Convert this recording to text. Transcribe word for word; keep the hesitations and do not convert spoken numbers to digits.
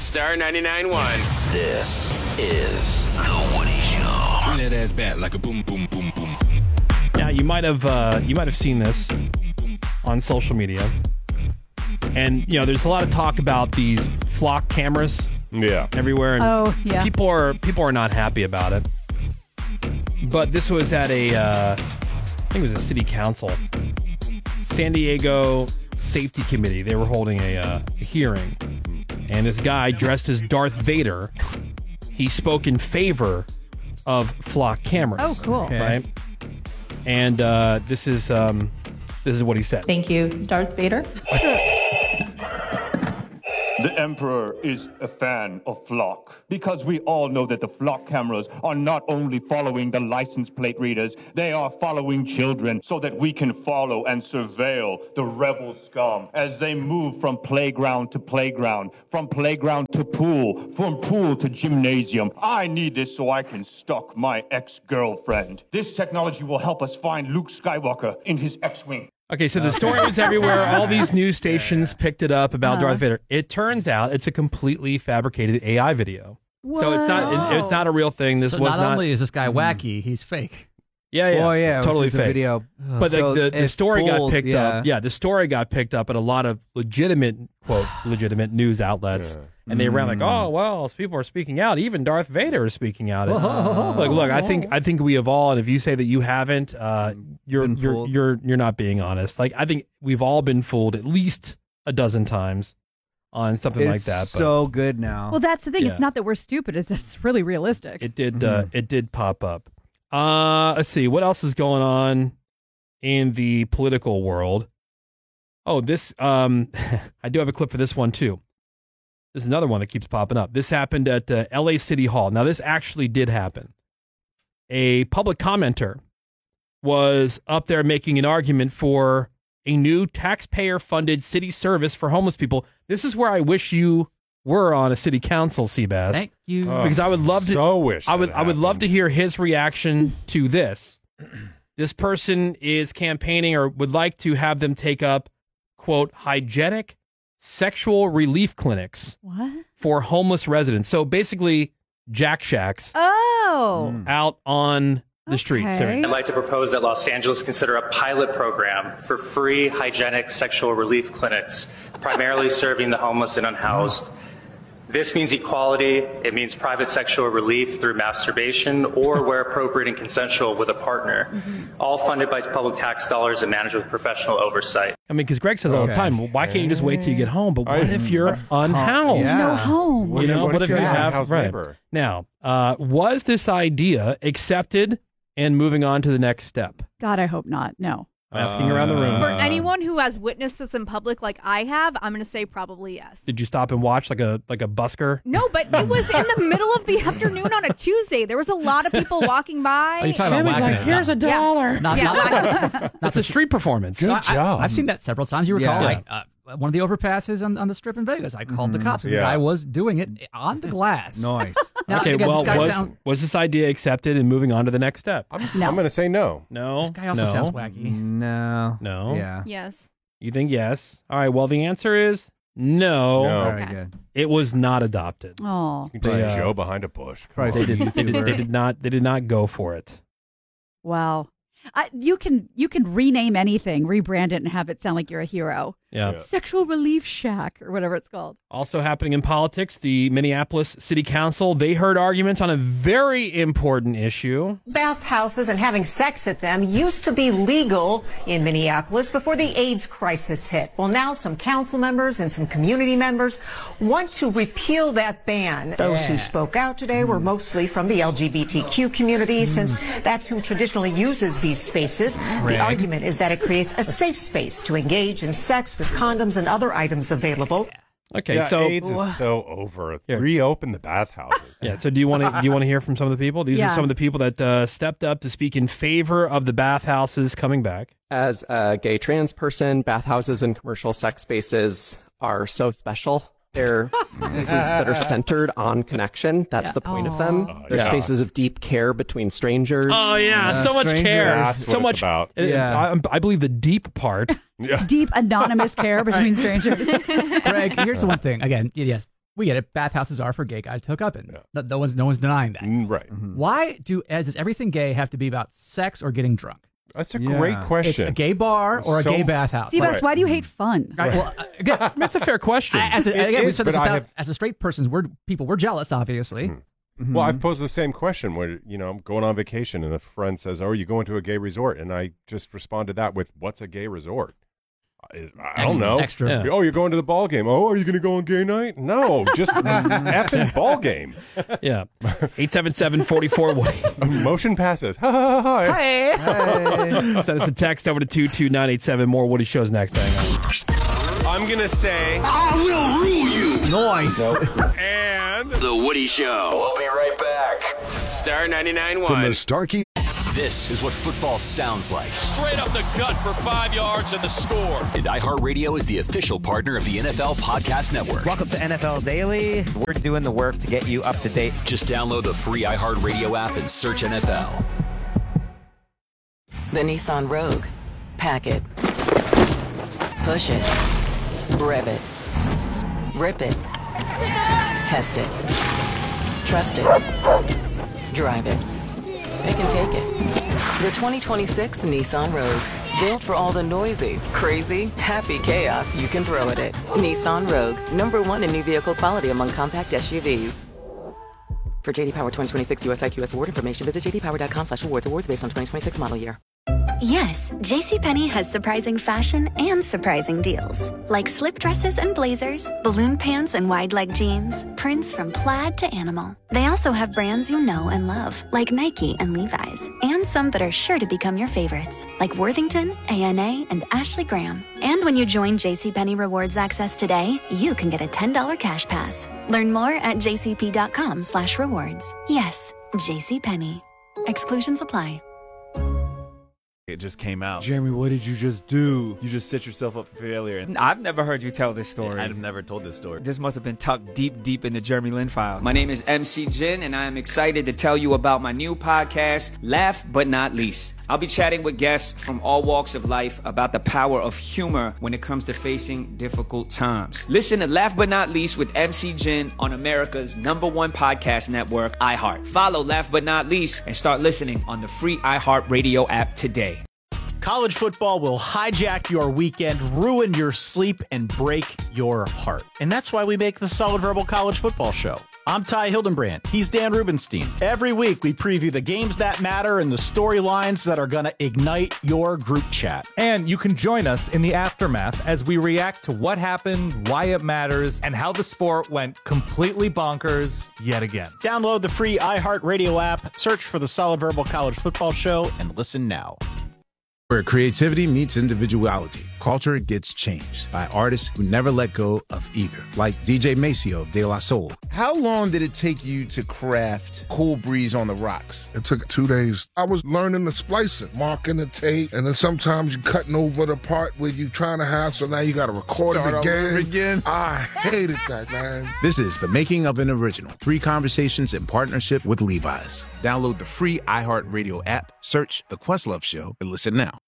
Star ninety-nine point one. This is The Woody Show. Bring that ass back like a boom, boom, boom, boom. Now, you might have uh, you might have seen this on social media. And, you know, there's a lot of talk about these flock cameras yeah. everywhere. And oh, yeah. People are, people are not happy about it. But this was at a, uh, I think it was a city council, San Diego Safety Committee. They were holding a, uh, a hearing. And this guy dressed as Darth Vader, he spoke in favor of flock cameras. Oh, cool. Okay. Right? And uh, this is um, this is what he said. Thank you, Darth Vader. The Emperor is a fan of flock because we all know that the flock cameras are not only following the license plate readers, they are following children so that we can follow and surveil the rebel scum as they move from playground to playground, from playground to pool, from pool to gymnasium. I need this so I can stalk my ex-girlfriend. This technology will help us find Luke Skywalker in his X-Wing. Okay, so the story was everywhere. All these news stations picked it up about uh-huh. Darth Vader. It turns out it's a completely fabricated A I video. Whoa. So it's not it, it's not a real thing. This so was not, not only is this guy wacky, he's fake. Yeah, yeah, well, yeah, totally fake. Video. But so the, the, the story fooled, got picked yeah. up. Yeah, the story got picked up at a lot of legitimate, quote, legitimate news outlets. Yeah. And they ran like, oh, well, people are speaking out. Even Darth Vader is speaking out. Oh. Look, look, I think I think we have all, and if you say that you haven't, uh, you're you're fooled. you're you're not being honest. Like, I think we've all been fooled at least a dozen times on something it's like that. It's so good now. Well, that's the thing. Yeah. It's not that we're stupid. It's it's really realistic. It did. Mm-hmm. Uh, it did pop up. Uh, let's see what else is going on in the political world. Oh, this. Um, I do have a clip for this one too. This is another one that keeps popping up. This happened at uh, L A City Hall. Now, this actually did happen. A public commenter was up there making an argument for a new taxpayer-funded city service for homeless people. This is where I wish you were on a city council, Seabass. Thank you. Oh, because I would love to. So wish I would. that I would happened. love to hear his reaction to this. This person is campaigning or would like to have them take up, quote, hygienic sexual relief clinics what? for homeless residents. So basically, Jack Shacks oh. out on the okay. streets. I'd like to propose that Los Angeles consider a pilot program for free hygienic sexual relief clinics, primarily serving the homeless and unhoused. This means equality. It means private sexual relief through masturbation or, where appropriate and consensual, with a partner, mm-hmm. all funded by public tax dollars and managed with professional oversight. I mean, because Greg says all the time, well, why can't you just wait till you get home? But what if you're unhoused? Yeah. No home. You know, what, what if if you you're have unhoused right. neighbor? Now, uh, was this idea accepted and moving on to the next step? God, I hope not. No. I'm asking uh, around the room. For anyone who has witnessed this in public like I have, I'm going to say probably yes. Did you stop and watch like a like a busker? No, but it was in the middle of the afternoon on a Tuesday. There was a lot of people walking by. Are you talking about like, it? here's a dollar. Yeah. Not, yeah, not, That's a street performance. Good I, job. I, I've seen that several times. You recall, Yeah. like uh, one of the overpasses on, on the strip in Vegas. I called Mm-hmm. the cops. Yeah. The guy was doing it on the glass. Nice. Now, Okay, again, well, this guy was, sound, was this idea accepted and moving on to the next step? I'm, No. I'm going to say no. No. this guy also no. sounds wacky. No. No. Yeah. Yes. You think yes? All right, well, the answer is no. No. Very Okay. good. It was not adopted. Oh. You can just They, uh, Joe behind a bush. Come Christ. on. They did, they, did, they did not. They did not go for it. Wow. I, you can you can rename anything, rebrand it, and have it sound like you're a hero. Yeah. Yeah. Sexual Relief Shack or whatever it's called. Also happening in politics, the Minneapolis City Council, they heard arguments on a very important issue. Bathhouses and having sex at them used to be legal in Minneapolis before the AIDS crisis hit. Well, now some council members and some community members want to repeal that ban. Those who spoke out today were mostly from the L G B T Q community, since that's who traditionally uses these spaces. The argument is that it creates a safe space to engage in sex with condoms and other items available. Okay, yeah, so AIDS is so over. Here. Reopen the bathhouses. yeah, so do you want to do you want to hear from some of the people? These Yeah. are some of the people that uh, stepped up to speak in favor of the bathhouses coming back. As a gay trans person, bathhouses and commercial sex spaces are so special. They're spaces that are centered on connection. That's Yeah. the point of them. Oh, They're yeah. spaces of deep care between strangers. Oh yeah, Yeah, so much stranger. care. That's what so it's much about. uh, Yeah. I, I believe the deep part. Yeah. Deep anonymous care between strangers. Greg, here's the one thing. Again, yes, we get it. Bathhouses are for gay guys to hook up in. No, no one's no one's denying that. Mm, right. Why do as does everything gay have to be about sex or getting drunk? That's a great It's question. a gay bar or So- a gay bathhouse. Seabass, why do you hate fun? Right, well, uh, again, That's a fair question. as a, It again, we is, said this but I about, have- as a straight person, we're people. We're jealous, obviously. Well, I've posed the same question where, you know, I'm going on vacation and a friend says, oh, are you going to a gay resort? And I just responded that with, what's a gay resort? Is- I don't Extra- know. extra. Yeah. Oh, you're going to the ball game. Oh, are you going to go on gay night? No, just an effing ball game. Yeah. eight seven seven, four four, Woody. Motion passes. Ha ha ha ha. Hey, Send us a text over to two two nine eight seven. More Woody Shows next. Hang on. I'm going to say, I will rule you. Nice. And The Woody Show. We'll be right back. Star ninety-nine point From one. the Starkey. This is what football sounds like. Straight up the gut for five yards and the score. And iHeartRadio is the official partner of the N F L Podcast Network. Welcome to N F L Daily. We're doing the work to get you up to date. Just download the free iHeartRadio app and search N F L. The Nissan Rogue. Pack it. Push it. Rev it. Rip it. Test it. Trust it. Drive it. It can take it. The twenty twenty-six Nissan Rogue. Built for all the noisy, crazy, happy chaos you can throw at it. Nissan Rogue. Number one in new vehicle quality among compact S U Vs. For J D Power twenty twenty-six U S I Q S award information, visit j d power dot com slash awards. Awards based on twenty twenty-six model year. Yes, JCPenney has surprising fashion and surprising deals. Like slip dresses and blazers, balloon pants and wide leg jeans, prints from plaid to animal. They also have brands you know and love, like Nike and Levi's, and some that are sure to become your favorites, like Worthington, A N A, and Ashley Graham. And when you join JCPenney Rewards Access today, you can get a ten dollars cash pass. Learn more at jcp.com slash rewards. Yes, JCPenney. Exclusions apply. It just came out. Jeremy, what did you just do? You just set yourself up for failure. I've never heard you tell this story. I've never told this story. This must have been tucked deep, deep in the Jeremy Lin file. My name is M C Jin, and I am excited to tell you about my new podcast, Laugh But Not Least. I'll be chatting with guests from all walks of life about the power of humor when it comes to facing difficult times. Listen to Laugh But Not Least with M C Jin on America's number one podcast network, iHeart. Follow Laugh But Not Least and start listening on the free iHeartRadio app today. College football will hijack your weekend, ruin your sleep, and break your heart. And that's why we make the Solid Verbal College Football Show. I'm Ty Hildenbrand. He's Dan Rubenstein. Every week, we preview the games that matter and the storylines that are going to ignite your group chat. And you can join us in the aftermath as we react to what happened, why it matters, and how the sport went completely bonkers yet again. Download the free iHeartRadio app, search for the Solid Verbal College Football Show, and listen now. Where creativity meets individuality, culture gets changed by artists who never let go of either, like D J Maceo of De La Soul. How long did it take you to craft Cool Breeze on the Rocks? It took two days. I was learning the splicing, marking the tape, and then sometimes you cutting over the part where you trying to have, so now you got to record Start it all again. over again. I hated that, man. This is the making of an original. Three conversations in partnership with Levi's. Download the free iHeartRadio app, search The Questlove Show, and listen now.